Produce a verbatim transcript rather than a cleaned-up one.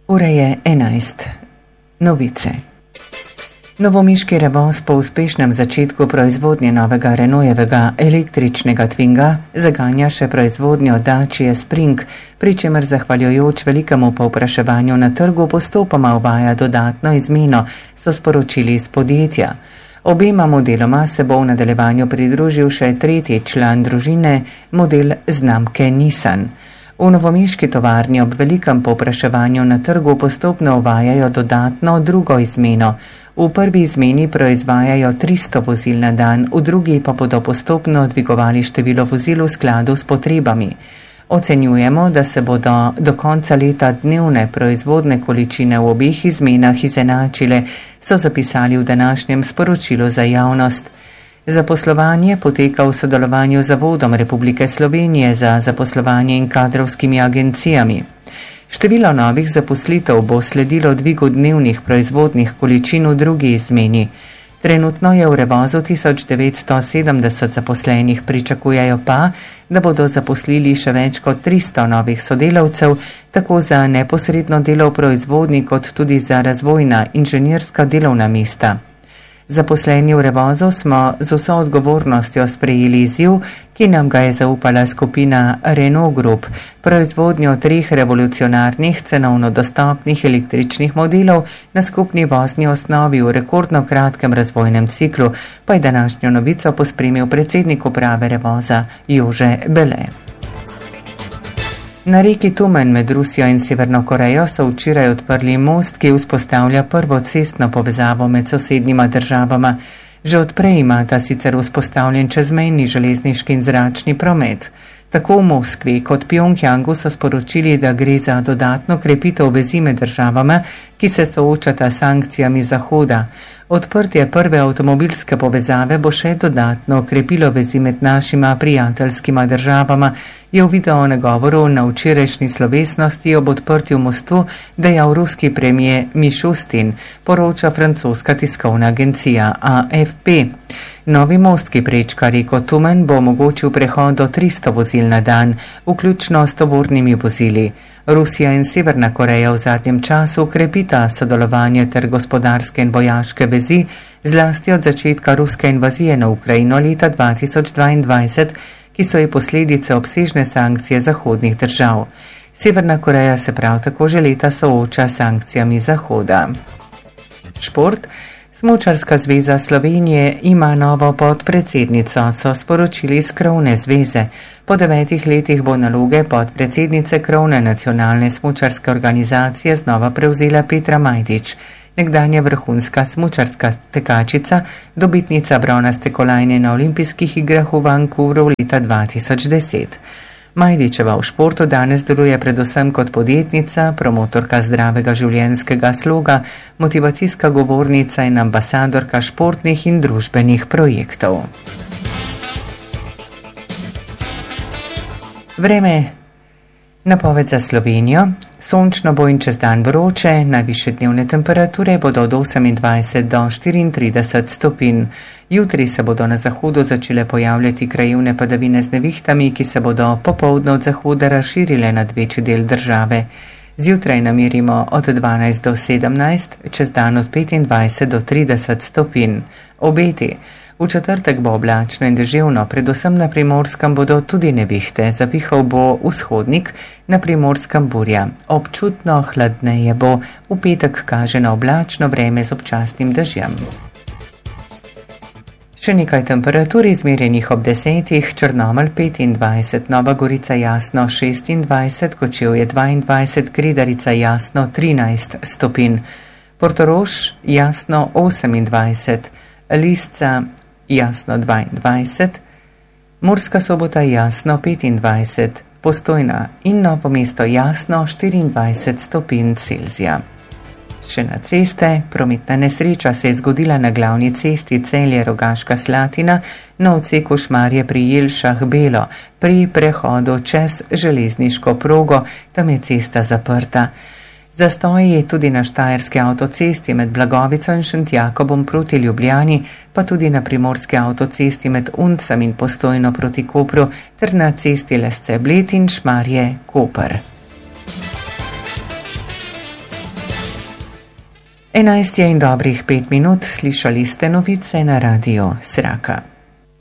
Ura je enajst. Novice. Novomiški Revoz po uspešnem začetku proizvodnje novega Renaultjevega električnega Twinga zaganja še proizvodnjo Dacia Spring, pri čemer zahvaljujoč velikemu povpraševanju na trgu postopoma uvaja dodatno izmeno, so sporočili iz podjetja. Obema modeloma se bo v nadaljevanju pridružil še tretji član družine, model znamke Nissan. V novomiški tovarni ob velikem povpraševanju na trgu postopno uvajajo dodatno drugo izmeno. V prvi izmeni proizvajajo tristo vozil na dan, v drugi pa bodo postopno dvigovali število vozil v skladu s potrebami. Ocenjujemo, da se bodo do konca leta dnevne proizvodne količine v obeh izmenah izenačile, so zapisali v današnjem sporočilu za javnost. Zaposlovanje poteka v sodelovanju z Zavodom Republike Slovenije za zaposlovanje in kadrovskimi agencijami. Število novih zaposlitev bo sledilo dvigu dnevnih proizvodnih količin v drugi izmeni. Trenutno je v Revozu tisoč devetsto sedemdeset zaposlenih, pričakujejo pa, da bodo zaposlili še več kot tristo novih sodelavcev, tako za neposredno delo v proizvodnji kot tudi za razvojna inženirska delovna mesta. Zaposleni v Revozu smo z vso odgovornostjo sprejeli izziv, ki nam ga je zaupala skupina Renault Group, proizvodnjo treh revolucionarnih, cenovno dostopnih električnih modelov na skupni vozni osnovi v rekordno kratkem razvojnem ciklu, pa je današnjo novico pospremil predsednik uprave Revoza Jože Bele. Na reki Tumen med Rusijo in Severno Korejo so včeraj odprli most, ki vzpostavlja prvo cestno povezavo med sosednjima državama. Že odprej imata sicer vzpostavljen čezmejni železniški in zračni promet. Tako v Moskvi kot Pjongjangu so sporočili, da gre za dodatno krepitev vezi med državama, ki se soočata s sankcijami Zahoda. Odprtje prve avtomobilske povezave bo še dodatno krepilo vezi med našima prijateljskima državama, je v video nagovoru na včerajšnji slovesnosti ob odprtju mostu dejal ruski premijer Mišustin, poroča francoska tiskovna agencija A F P. Novi most, ki prečka reko Tumen, bo omogočil prehod do tristo vozil na dan, vključno s tovornimi vozili. Rusija in Severna Koreja v zadnjem času krepita sodelovanje ter gospodarske in vojaške vezi, zlasti od začetka ruske invazije na Ukrajino leta dva tisoč dvaindvajset, ki so ji posledice obsežne sankcije zahodnih držav. Severna Koreja se prav tako že leta sooča s sankcijami Zahoda. Šport. Smučarska zveza Slovenije ima novo podpredsednico, so sporočili iz Krovne zveze. Po devetih letih bo naloge podpredsednice Krovne nacionalne smučarske organizacije znova prevzela Petra Majdič, nekdanja vrhunska smučarska tekačica, dobitnica bronaste kolajne na olimpijskih igrah v Vancouvru leta dva tisoč deset. Majdičeva v športu danes deluje predvsem kot podjetnica, promotorka zdravega življenjskega sloga, motivacijska govornica in ambasadorka športnih in družbenih projektov. Vreme. Napoved za Slovenijo. Sončno bo in čez dan vroče, najvišje dnevne temperature bodo od osemindvajset do štiriintrideset stopinj. Jutri se bodo na zahodu začele pojavljati krajevne padavine z nevihtami, ki se bodo popoldne od zahoda razširile nad večji del države. Zjutraj namerimo od dvanajst do sedemnajst, čez dan od petindvajset do trideset stopinj. Obeti. V četrtek bo oblačno in deževno, predvsem na Primorskem bodo tudi nevihte, zapihal bo vzhodnik, na Primorskem burja. Občutno hladneje bo, v petek kaže na oblačno vreme z občasnim dežjem. Še nekaj temperatur izmerjenih ob desetih, Črnomelj petindvajset, Nova Gorica jasno šestindvajset, Kočevje dvaindvajset, Kredarica jasno trinajst stopinj, Portorož jasno osemindvajset, Lisca jasno dvaindvajset, Murska Sobota jasno petindvajset, Postojna in Novo mesto jasno štiriindvajset stopinj Celzija. Še na ceste, prometna nesreča se je zgodila na glavni cesti Celje-Rogaška Slatina na odseku Šmarje pri Jelšah Belo, pri prehodu čez železniško progo, tam je cesta zaprta. Zastoj je tudi na štajerski avtocesti med Blagovico in Šentjakobom proti Ljubljani, pa tudi na primorski avtocesti med Uncem in Postojno proti Kopru ter na cesti Lesce Bled in Šmarje Koper. Enajst je in dobrih pet minut, slišali ste novice na radiju Sraka.